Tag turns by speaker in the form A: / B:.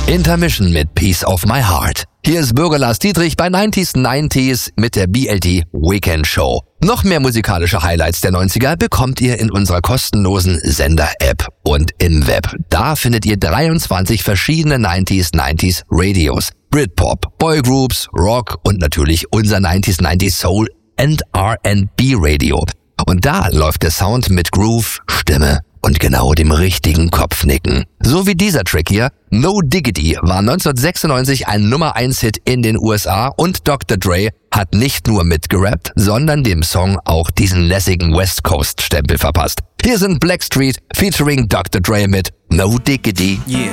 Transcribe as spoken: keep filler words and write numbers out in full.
A: Intermission mit Piece of My Heart. Hier ist Bürger Lars Dietrich bei neunzig neunzig mit der B L T Weekend Show. Noch mehr musikalische Highlights der neunziger bekommt ihr in unserer kostenlosen Sender-App und im Web. Da findet ihr dreiundzwanzig verschiedene neunzig neunzig Radios. Britpop, Boygroups, Rock und natürlich unser neunzig neunzig Soul and R and B Radio. Und da läuft der Sound mit Groove, Stimme und genau dem richtigen Kopfnicken. So wie dieser Track hier. No Diggity war neunzehnhundertsechsundneunzig ein Nummer eins Hit in den U S A und Doktor Dre hat nicht nur mitgerappt, sondern dem Song auch diesen lässigen West Coast Stempel verpasst. Hier sind Blackstreet featuring Doktor Dre mit No Diggity.
B: Yeah.